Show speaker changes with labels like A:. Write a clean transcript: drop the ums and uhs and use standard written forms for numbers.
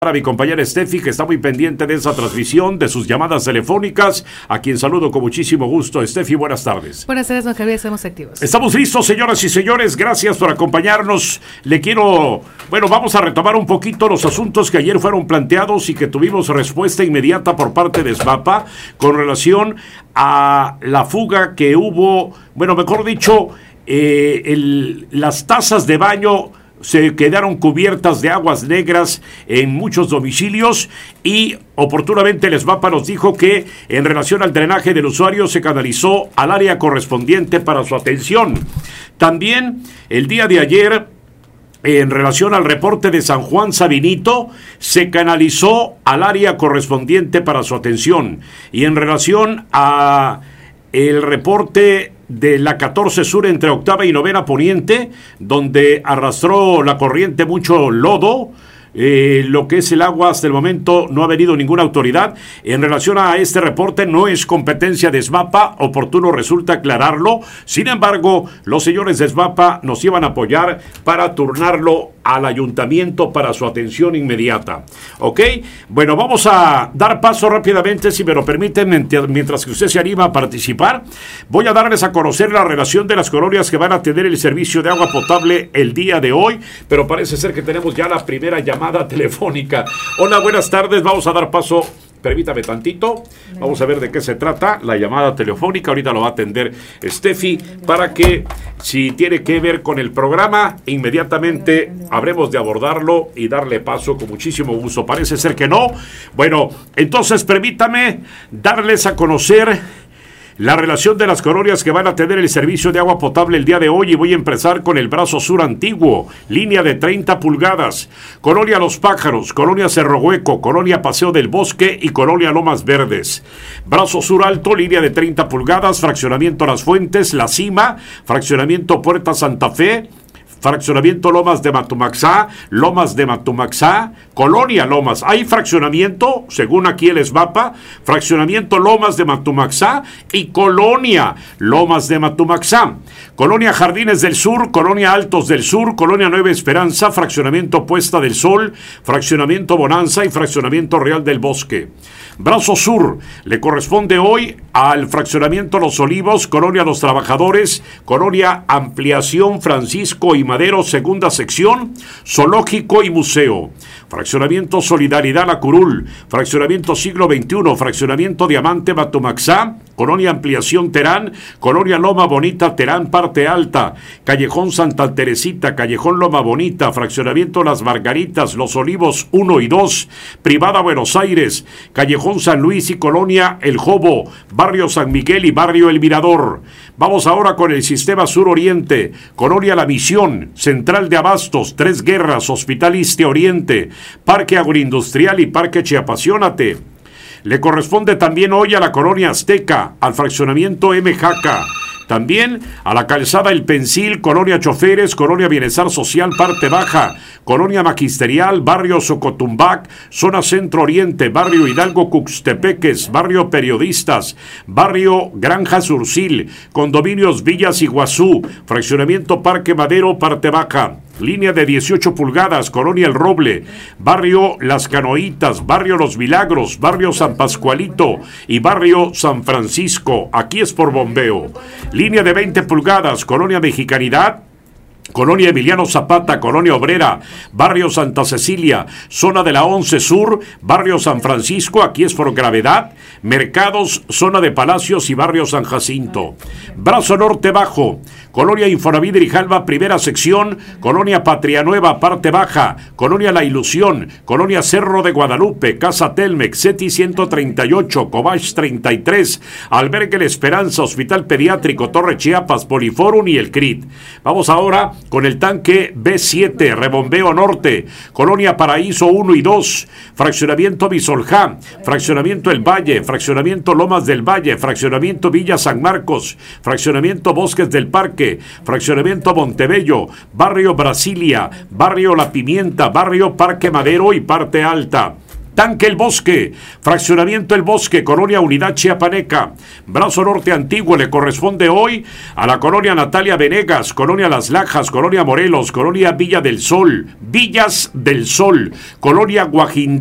A: A mi compañera Steffi, que está muy pendiente de esa transmisión, de sus llamadas telefónicas, a quien saludo con muchísimo gusto. Steffi, buenas tardes.
B: Buenas tardes, don Javier, estamos activos.
A: Estamos listos, señoras y señores, gracias por acompañarnos. Vamos a retomar un poquito los asuntos que ayer fueron planteados y que tuvimos respuesta inmediata por parte de SMAPA con relación a la fuga que hubo, las tazas de baño se quedaron cubiertas de aguas negras en muchos domicilios y oportunamente el SMAPA nos dijo que en relación al drenaje del usuario se canalizó al área correspondiente para su atención. También el día de ayer, en relación al reporte de San Juan Sabinito, se canalizó al área correspondiente para su atención. Y en relación a el reporte de la 14 Sur entre octava y novena poniente, donde arrastró la corriente mucho lodo, lo que es el agua hasta el momento no ha venido ninguna autoridad. En relación a este reporte no es competencia de SMAPA, oportuno resulta aclararlo. Sin embargo, los señores de SMAPA nos iban a apoyar para turnarlo al ayuntamiento para su atención inmediata. ¿Ok? Bueno, vamos a dar paso rápidamente, si me lo permiten, mientras que usted se anima a participar. Voy a darles a conocer la relación de las colonias que van a tener el servicio de agua potable el día de hoy, pero parece ser que tenemos ya la primera llamada telefónica. Hola, buenas tardes, vamos a dar paso. Permítame tantito, vamos a ver de qué se trata la llamada telefónica. Ahorita lo va a atender Steffi para que, si tiene que ver con el programa, inmediatamente habremos de abordarlo y darle paso con muchísimo gusto. Parece ser que no. Bueno, entonces permítame darles a conocer la relación de las colonias que van a tener el servicio de agua potable el día de hoy, y voy a empezar con el Brazo Sur Antiguo, línea de 30 pulgadas, Colonia Los Pájaros, Colonia Cerro Hueco, Colonia Paseo del Bosque y Colonia Lomas Verdes. Brazo Sur Alto, línea de 30 pulgadas, Fraccionamiento Las Fuentes, La Cima, Fraccionamiento Puerta Santa Fe, Fraccionamiento Lomas de Matumaxá, Colonia Lomas. Hay fraccionamiento, según aquí el SMAPA, Fraccionamiento Lomas de Matumaxá y Colonia Lomas de Matumaxá. Colonia Jardines del Sur, Colonia Altos del Sur, Colonia Nueva Esperanza, Fraccionamiento Puesta del Sol, Fraccionamiento Bonanza y Fraccionamiento Real del Bosque. Brazo Sur le corresponde hoy al Fraccionamiento Los Olivos, Colonia Los Trabajadores, Colonia Ampliación Francisco y Madero, segunda sección, Zoológico y Museo. Fraccionamiento Solidaridad La Curul, Fraccionamiento Siglo XXI, Fraccionamiento Diamante Matumaxá, Colonia Ampliación Terán, Colonia Loma Bonita Terán Parte Alta, Callejón Santa Teresita, Callejón Loma Bonita, Fraccionamiento Las Margaritas, Los Olivos 1 y 2, Privada Buenos Aires, Callejón San Luis y Colonia El Jobo, Barrio San Miguel y Barrio El Mirador. Vamos ahora con el Sistema Sur Oriente, Colonia La Misión, Central de Abastos, Tres Guerras, Hospital Iste Oriente, Parque Agroindustrial y Parque Chiapasionate. Le corresponde también hoy a la Colonia Azteca, al Fraccionamiento M. Jaca. También a la Calzada El Pensil, Colonia Choferes, Colonia Bienestar Social, Parte Baja, Colonia Magisterial, Barrio Socotumbac, Zona Centro Oriente, Barrio Hidalgo Cuxtepeques, Barrio Periodistas, Barrio Granja Sursil, Condominios Villas Iguazú, Fraccionamiento Parque Madero, Parte Baja. Línea de 18 pulgadas, Colonia El Roble, Barrio Las Canoitas, Barrio Los Milagros, Barrio San Pascualito y Barrio San Francisco. Aquí es por bombeo. Línea de 20 pulgadas, Colonia Mexicanidad, Colonia Emiliano Zapata, Colonia Obrera, Barrio Santa Cecilia, Zona de la 11 Sur, Barrio San Francisco, aquí es por gravedad, Mercados, Zona de Palacios y Barrio San Jacinto. Brazo Norte Bajo, Colonia Infonavit Grijalva, primera sección, Colonia Patria Nueva, parte baja, Colonia La Ilusión, Colonia Cerro de Guadalupe, Casa Telmex, CETI 138, Cobach 33, Albergue La Esperanza, Hospital Pediátrico, Torre Chiapas, Poliforum y el CRIT. Vamos ahora con el tanque B7, Rebombeo Norte, Colonia Paraíso 1 y 2, Fraccionamiento Bisoljá, Fraccionamiento El Valle, Fraccionamiento Lomas del Valle, Fraccionamiento Villa San Marcos, Fraccionamiento Bosques del Parque, Fraccionamiento Montebello, Barrio Brasilia, Barrio La Pimienta, Barrio Parque Madero y Parte Alta. Tanque El Bosque, Fraccionamiento El Bosque, Colonia Unidad Chiapaneca. Brazo Norte Antiguo le corresponde hoy a la Colonia Natalia Venegas, Colonia Las Lajas, Colonia Morelos, Colonia Villa del Sol, Villas del Sol, Colonia Guajindá.